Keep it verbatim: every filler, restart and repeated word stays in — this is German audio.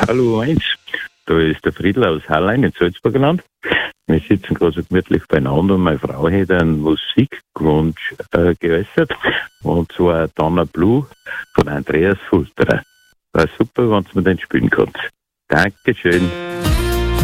Hallo eins, da ist der Friedl aus Hallein in Salzburgerland. Wir sitzen gerade so gemütlich beieinander und meine Frau hätte einen Musikwunsch äh, geäußert. Und zwar Donna Blue von Andreas Fulterer. War super, wenn du mir den spielen kannst. Dankeschön.